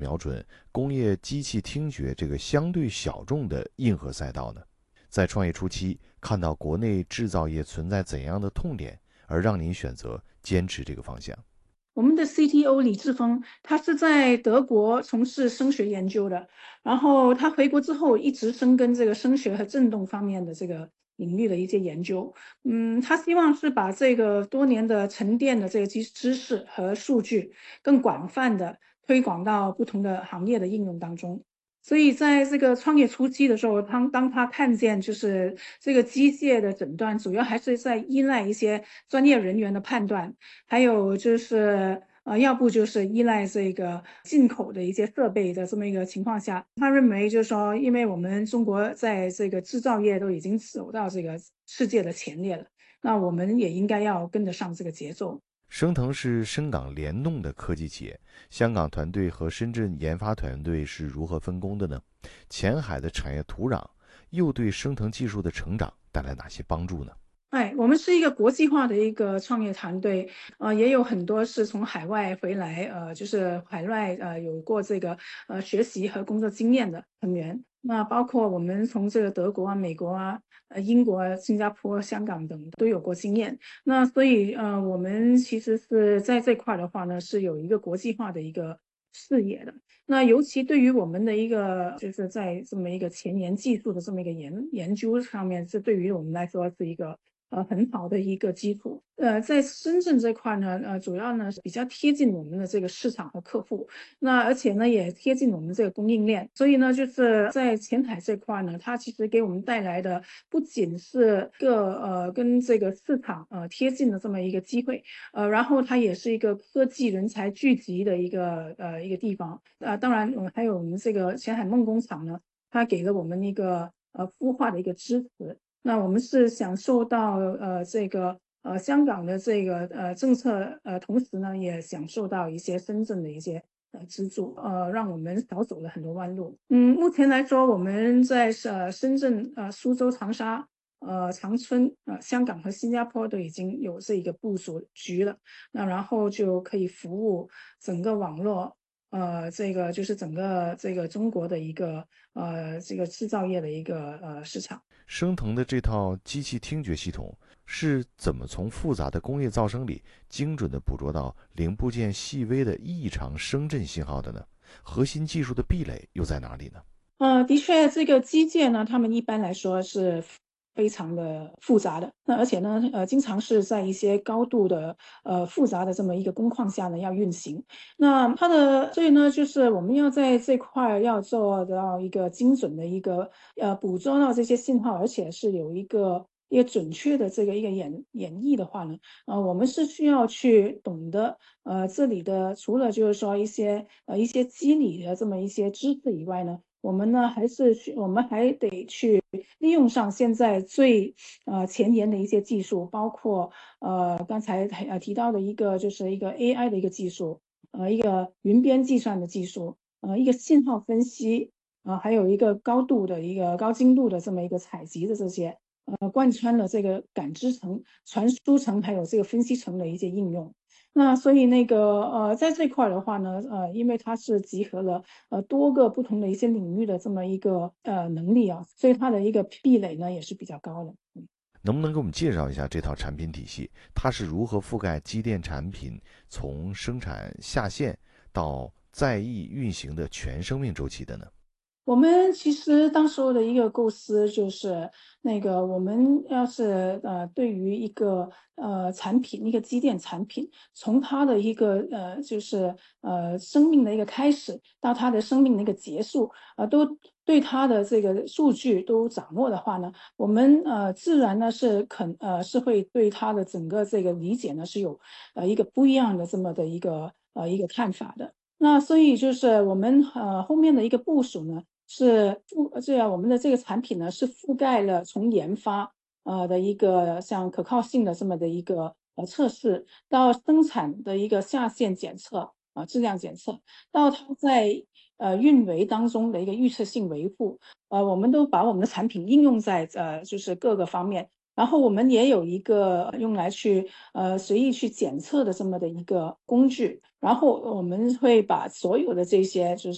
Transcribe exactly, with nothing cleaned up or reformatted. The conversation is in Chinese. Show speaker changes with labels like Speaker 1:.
Speaker 1: 瞄准工业机器听觉这个相对小众的硬核赛道呢？在创业初期，看到国内制造业存在怎样的痛点，而让您选择坚持这个方向？
Speaker 2: 我们的 C T O 李志峰，他是在德国从事声学研究的，然后他回国之后一直深耕这个声学和振动方面的这个领域的一些研究。嗯，他希望是把这个多年的沉淀的这个知知识和数据，更广泛的推广到不同的行业的应用当中。所以在这个创业初期的时候，当当他看见就是这个机械的诊断，主要还是在依赖一些专业人员的判断。还有就是呃，要不就是依赖这个进口的一些设备的这么一个情况下，他认为就是说，因为我们中国在这个制造业都已经走到这个世界的前列了，那我们也应该要跟得上这个节奏。
Speaker 1: 升腾是深港联动的科技企业，香港团队和深圳研发团队是如何分工的呢？前海的产业土壤又对升腾技术的成长带来哪些帮助呢？
Speaker 2: 哎，我们是一个国际化的一个创业团队，呃，也有很多是从海外回来，呃，就是海外呃有过这个呃学习和工作经验的成员。那包括我们从这个德国啊、美国啊、呃英国啊、新加坡、香港等都有过经验。那所以呃，我们其实是在这块儿的话呢，是有一个国际化的一个视野的。那尤其对于我们的一个，就是在这么一个前沿技术的这么一个研研究上面，这对于我们来说是一个呃很好的一个基础。呃，在深圳这块呢，呃，主要呢是比较贴近我们的这个市场和客户，那而且呢也贴近我们这个供应链，所以呢就是在前海这块呢，它其实给我们带来的不仅是个呃跟这个市场呃贴近的这么一个机会，呃，然后它也是一个科技人才聚集的一个呃一个地方。呃，当然，呃，还有我们这个前海梦工厂呢，它给了我们一个呃孵化的一个支持。那我们是享受到呃这个呃香港的这个呃政策，呃同时呢也享受到一些深圳的一些呃资助，呃让我们少走了很多弯路。嗯，目前来说，我们在呃深圳、呃苏州、长沙、呃长春、呃香港和新加坡都已经有这个部署局了，那然后就可以服务整个网络。呃，这个就是整个这个中国的一个呃这个制造业的一个呃市场。
Speaker 1: 升腾的这套机器听觉系统是怎么从复杂的工业噪声里精准地捕捉到零部件细微的异常声振信号的呢？核心技术的壁垒又在哪里呢？
Speaker 2: 呃，的确，这个基建呢，他们一般来说是非常的复杂的。那而且呢，呃，经常是在一些高度的呃复杂的这么一个工况下呢要运行。那它的所以呢，就是我们要在这块儿要做到一个精准的一个呃捕捉到这些信号，而且是有一个一个准确的这个一个演演绎的话呢，呃，我们是需要去懂得呃这里的除了就是说一些呃一些机理的这么一些知识以外呢。我们呢，还是需我们还得去利用上现在最呃前沿的一些技术，包括呃刚才呃提到的一个就是一个 A I 的一个技术，呃一个云边计算的技术，呃一个信号分析，呃还有一个高度的一个高精度的这么一个采集的这些，呃贯穿了这个感知层、传输层还有这个分析层的一些应用。那所以那个呃，在这块儿的话呢，呃，因为它是集合了呃多个不同的一些领域的这么一个呃能力啊，所以它的一个壁垒呢也是比较高的。
Speaker 1: 能不能给我们介绍一下这套产品体系？它是如何覆盖机电产品从生产下线到在役运行的全生命周期的呢？
Speaker 2: 我们其实当时候的一个构思就是，那个我们要是呃对于一个呃产品，一个机电产品，从它的一个呃就是呃生命的一个开始到它的生命的一个结束，呃都对它的这个数据都掌握的话呢，我们呃自然呢是肯呃是会对它的整个这个理解呢是有呃一个不一样的这么的一个呃一个看法的。那所以就是我们呃后面的一个部署呢。是覆这样我们的这个产品呢，是覆盖了从研发，呃，的一个像可靠性的这么的一个，呃，测试，到生产的一个下线检测，啊，质量检测，到它在，呃，运维当中的一个预测性维护，呃，我们都把我们的产品应用在，呃，就是各个方面。然后我们也有一个用来去，呃，随意去检测的这么的一个工具，然后我们会把所有的这些就是